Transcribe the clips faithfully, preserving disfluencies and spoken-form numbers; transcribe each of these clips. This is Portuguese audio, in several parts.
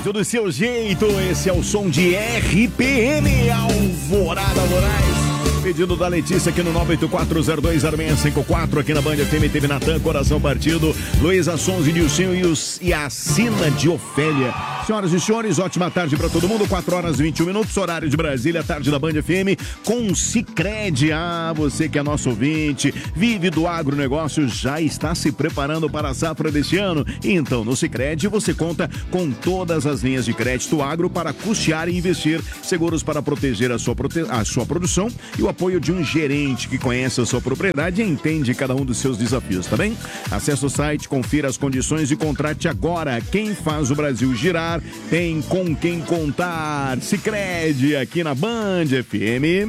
rádio do seu jeito. Esse é o som de R P M Alvorada Moraes. Pedido da Letícia aqui no nove oito quatro zero dois zero seis cinco quatro, aqui na Band F M, teve Natan, Coração Partido, Luísa Sons e Nilcinho e, os, e a Sina de Ofélia. Senhoras e senhores, ótima tarde para todo mundo, quatro horas e vinte e um minutos, horário de Brasília, tarde da Band F M, com Sicredi. Ah, você que é nosso ouvinte, vive do agronegócio, já está se preparando para a safra deste ano? Então, no Sicredi você conta com todas as linhas de crédito agro para custear e investir, seguros para proteger a sua, prote... a sua produção e o apoio de um gerente que conhece a sua propriedade e entende cada um dos seus desafios, tá bem? Acesse o site, confira as condições e contrate agora. Quem faz o Brasil girar tem com quem contar. Sicredi aqui na Band F M.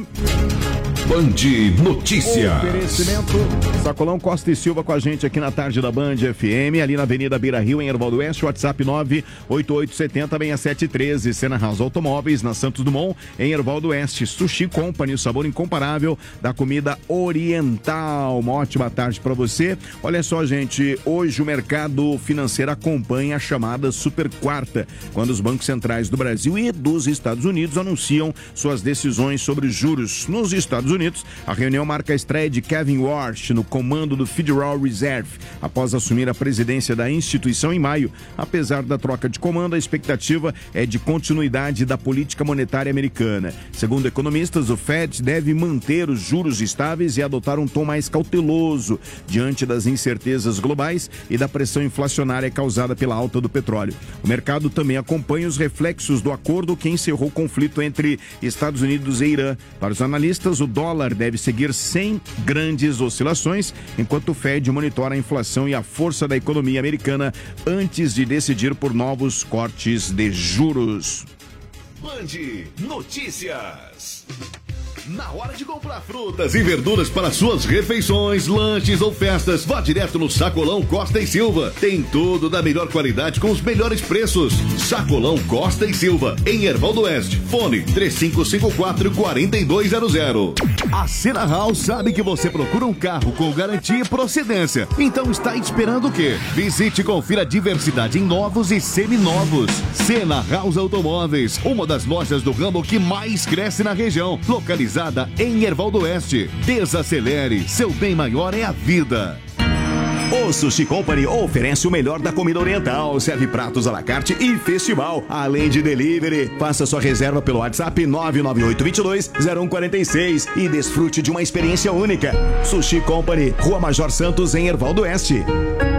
Band Notícias. Oferecimento Sacolão, Costa e Silva com a gente aqui na tarde da Band F M, ali na Avenida Beira Rio, em Erval do Oeste, WhatsApp nove oito oito sete zero seis sete um três, Sena House Automóveis, na Santos Dumont, em Erval do Oeste, Sushi Company, o sabor incomparável da comida oriental. Uma ótima tarde para você. Olha só, gente, hoje o mercado financeiro acompanha a chamada Super Quarta, quando os bancos centrais do Brasil e dos Estados Unidos anunciam suas decisões sobre juros. Nos Estados Unidos, a reunião marca a estreia de Kevin Warsh no comando do Federal Reserve, após assumir a presidência da instituição em maio. Apesar da troca de comando, a expectativa é de continuidade da política monetária americana. Segundo economistas, o Fed deve manter os juros estáveis e adotar um tom mais cauteloso diante das incertezas globais e da pressão inflacionária causada pela alta do petróleo. O mercado também acompanha os reflexos do acordo que encerrou o conflito entre Estados Unidos e Irã. Para os analistas, o dólar deve seguir sem grandes oscilações, enquanto o Fed monitora a inflação e a força da economia americana antes de decidir por novos cortes de juros. Band Notícias. Na hora de comprar frutas e verduras para suas refeições, lanches ou festas, vá direto no Sacolão Costa e Silva. Tem tudo da melhor qualidade com os melhores preços. Sacolão Costa e Silva, em Erval do Oeste. Fone três cinco cinco quatro, quatro dois zero zero. A Sena House sabe que você procura um carro com garantia e procedência. Então está esperando o quê? Visite e confira a diversidade em novos e seminovos. Sena House Automóveis, uma das lojas do ramo que mais cresce na região. Localizada em Erval do Oeste. Desacelere, seu bem maior é a vida. O Sushi Company oferece o melhor da comida oriental, serve pratos à la carte e festival, além de delivery. Faça sua reserva pelo WhatsApp nove nove oito dois dois zero um quatro seis e desfrute de uma experiência única. Sushi Company, Rua Major Santos, em Erval do Oeste.